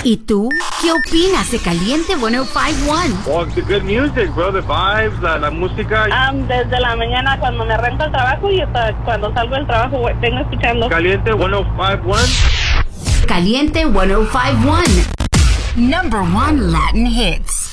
¿Y tú? ¿Qué opinas de Caliente 105.1? Oh, the good music, bro. The vibes, la música. Desde la mañana cuando me arranco al trabajo y hasta cuando salgo del trabajo vengo escuchando. Caliente 105.1. Caliente 105.1. Number 1 Latin hits.